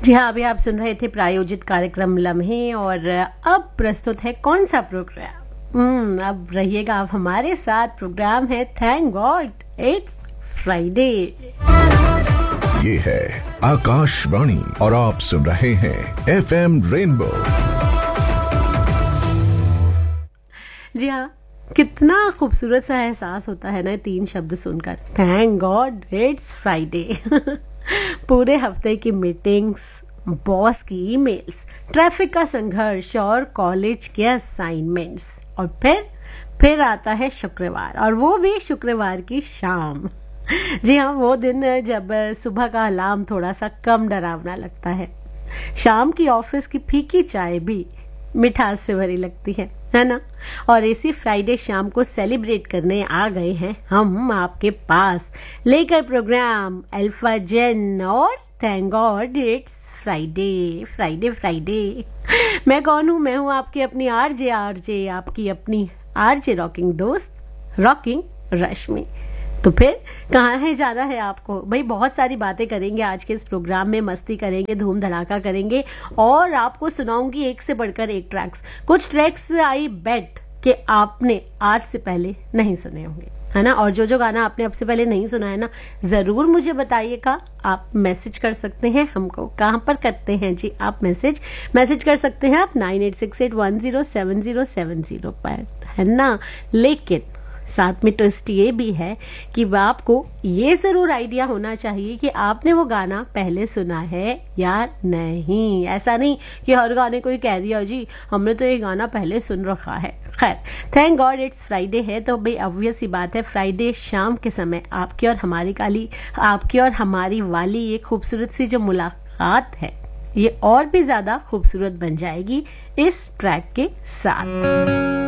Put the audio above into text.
जी हाँ, अभी आप सुन रहे थे प्रायोजित कार्यक्रम लम्हे और अब प्रस्तुत है कौन सा प्रोग्राम। अब रहिएगा आप हमारे साथ। प्रोग्राम है थैंक गॉड इट्स फ्राइडे। ये है आकाशवाणी और आप सुन रहे हैं FM रेनबो। जी हाँ, कितना खूबसूरत सा एहसास होता है ना तीन शब्द सुनकर, थैंक गॉड इट्स फ्राइडे। पूरे हफ्ते की मीटिंग्स, बॉस की ईमेल्स, ट्रैफिक का संघर्ष और कॉलेज के असाइनमेंट्स, और फिर आता है शुक्रवार, और वो भी शुक्रवार की शाम। जी हाँ, वो दिन जब सुबह का अलार्म थोड़ा सा कम डरावना लगता है, शाम की ऑफिस की फीकी चाय भी मिठास से भरी लगती है ना। और इसी फ्राइडे शाम को सेलिब्रेट करने आ गए हैं हम आपके पास, लेकर प्रोग्राम अल्फा जेन और thank God it's Friday Friday Friday. मैं कौन हूँ? मैं हूँ आपकी अपनी आरजे आपकी अपनी आरजे रॉकिंग दोस्त, रॉकिंग रश्मि। तो फिर कहाँ है जाना है आपको भाई? बहुत सारी बातें करेंगे आज के इस प्रोग्राम में, मस्ती करेंगे, धूम धड़ाका करेंगे, और आपको सुनाऊंगी एक से बढ़कर एक ट्रैक्स। कुछ ट्रैक्स आई बेट कि आपने आज से पहले नहीं सुने होंगे, है ना। और जो गाना आपने अब से पहले नहीं सुना है ना, जरूर मुझे बताइएगा। आप मैसेज कर सकते हैं हमको। कहाँ पर करते हैं जी आप मैसेज कर सकते हैं आप 9868107070 पर, है ना। लेकिन साथ में ट्विस्ट ये भी है कि आपको ये जरूर आइडिया होना चाहिए कि आपने वो गाना पहले सुना है या नहीं। ऐसा नहीं कि हर गाने को ही कह दिया जी हमने तो ये गाना पहले सुन रखा है। खैर, थैंक गॉड इट्स फ्राइडे है तो भाई ऑब्वियस सी बात है, फ्राइडे शाम के समय आपकी और हमारी वाली ये खूबसूरत सी जो मुलाकात है, ये और भी ज्यादा खूबसूरत बन जाएगी इस ट्रैक के साथ।